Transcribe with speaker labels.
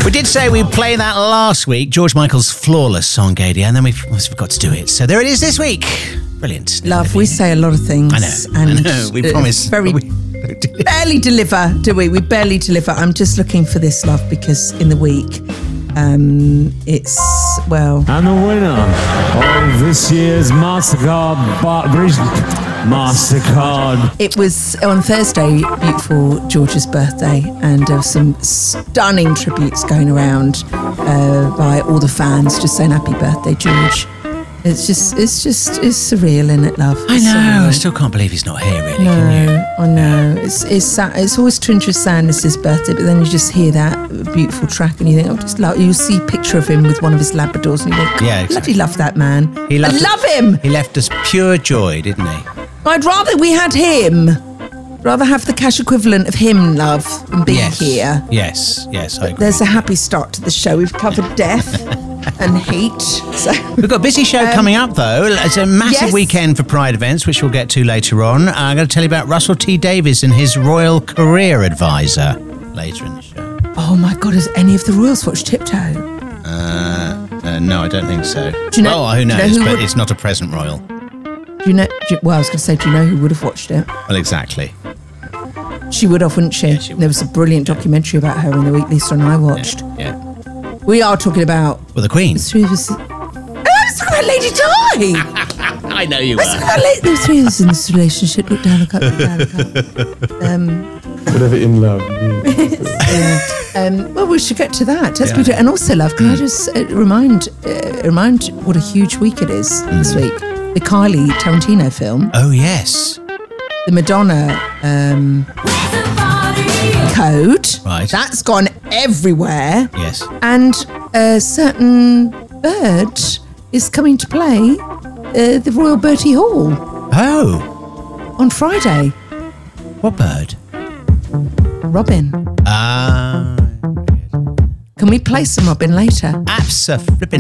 Speaker 1: We did say we'd play that last week, George Michael's Flawless song, Gadia, and then we forgot to do it. So there it is this week. Brilliant.
Speaker 2: Love, we say a lot of things.
Speaker 1: I know. We promise.
Speaker 2: Barely deliver, do we? We barely deliver. I'm just looking for this, love, because in the week, it's, well...
Speaker 3: And the winner of this year's MasterCard... MasterCard.
Speaker 2: It was on Thursday, beautiful George's birthday, and there were some stunning tributes going around by all the fans just saying happy birthday, George. It's surreal, isn't it, love?
Speaker 1: I know. I still can't believe he's not here, really.
Speaker 2: No,
Speaker 1: can you?
Speaker 2: I know. It's sad. It's always tinged with sadness, his birthday, but then you just hear that beautiful track and you think, you'll see a picture of him with one of his Labradors and you think,
Speaker 1: yeah, exactly.
Speaker 2: Bloody love that man. I love him.
Speaker 1: He left us pure joy, didn't he?
Speaker 2: I'd rather we had him. Rather have the cash equivalent of him, love, and being here.
Speaker 1: Yes, I agree.
Speaker 2: There's a happy start to the show. We've covered death and heat. So.
Speaker 1: We've got a busy show coming up, though. It's a massive weekend for Pride events, which we'll get to later on. I'm going to tell you about Russell T Davies and his Royal Career Advisor later in the show.
Speaker 2: Oh, my God. Has any of the royals watched Tiptoe?
Speaker 1: No, I don't think so.
Speaker 2: Do you know,
Speaker 1: who knows, but it's not a present royal.
Speaker 2: Do you know? Well, I was going to say, do you know who would have watched it?
Speaker 1: Well, exactly.
Speaker 2: She would have, wouldn't she?
Speaker 1: Yeah, she would.
Speaker 2: There was a brilliant documentary about her in the week Lisa and I watched.
Speaker 1: Yeah.
Speaker 2: We are talking about...
Speaker 1: Well, the Queen.
Speaker 2: The three of us... Oh, I was talking about Lady Di!
Speaker 1: I know you were.
Speaker 2: The three of us in this relationship. Look down, look up, look down, look up.
Speaker 3: Whatever in love.
Speaker 2: Well, we should get to that. Let's be doing. And also, love, can I just remind what a huge week it is this week? The Kylie Tarantino film.
Speaker 1: Oh, yes.
Speaker 2: The Madonna Code.
Speaker 1: Right.
Speaker 2: That's gone everywhere.
Speaker 1: Yes.
Speaker 2: And a certain bird is coming to play the Royal Bertie Hall.
Speaker 1: Oh.
Speaker 2: On Friday.
Speaker 1: What bird?
Speaker 2: Robin.
Speaker 1: Ah.
Speaker 2: Can we play some Robin later?
Speaker 1: Abso-flippin'